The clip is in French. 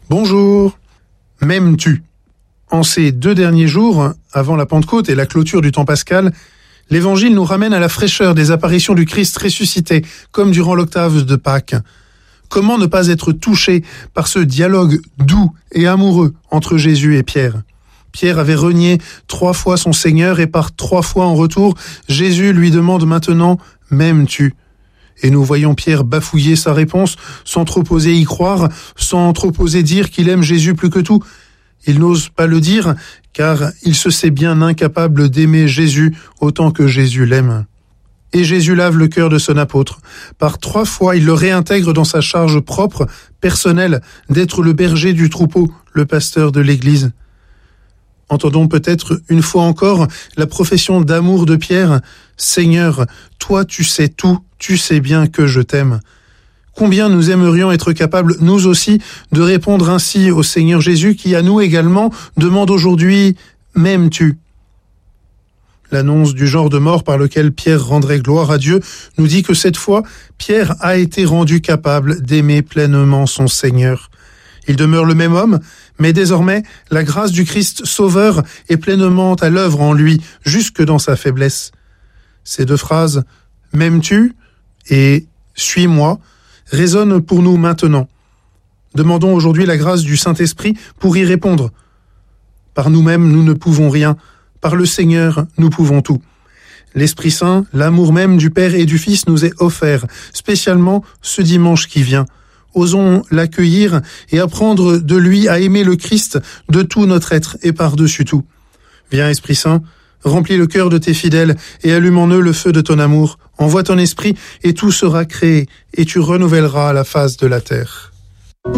Bonjour. M'aimes-tu ? En ces 2 derniers jours, avant la Pentecôte et la clôture du temps pascal, l'Évangile nous ramène à la fraîcheur des apparitions du Christ ressuscité, comme durant l'octave de Pâques. Comment ne pas être touché par ce dialogue doux et amoureux entre Jésus et Pierre ? Pierre avait renié 3 fois son Seigneur et par 3 fois en retour, Jésus lui demande maintenant « M'aimes-tu » ? Et nous voyons Pierre bafouiller sa réponse sans trop oser y croire, sans trop oser dire qu'il aime Jésus plus que tout. Il n'ose pas le dire, car il se sait bien incapable d'aimer Jésus autant que Jésus l'aime. Et Jésus lave le cœur de son apôtre. Par 3 fois, il le réintègre dans sa charge propre, personnelle, d'être le berger du troupeau, le pasteur de l'Église. Entendons peut-être une fois encore la profession d'amour de Pierre. « Seigneur, toi tu sais tout, tu sais bien que je t'aime. » Combien nous aimerions être capables, nous aussi, de répondre ainsi au Seigneur Jésus qui, à nous également, demande aujourd'hui « M'aimes-tu » ? L'annonce du genre de mort par lequel Pierre rendrait gloire à Dieu nous dit que cette fois, Pierre a été rendu capable d'aimer pleinement son Seigneur. Il demeure le même homme, mais désormais, la grâce du Christ Sauveur est pleinement à l'œuvre en lui, jusque dans sa faiblesse. Ces 2 phrases « M'aimes-tu » et « Suis-moi » résonnent pour nous maintenant. Demandons aujourd'hui la grâce du Saint-Esprit pour y répondre. Par nous-mêmes, nous ne pouvons rien. Par le Seigneur, nous pouvons tout. L'Esprit Saint, l'amour même du Père et du Fils nous est offert, spécialement ce dimanche qui vient. Osons l'accueillir et apprendre de lui à aimer le Christ de tout notre être et par-dessus tout. Viens, Esprit Saint, remplis le cœur de tes fidèles et allume en eux le feu de ton amour. Envoie ton esprit et tout sera créé et tu renouvelleras la face de la terre.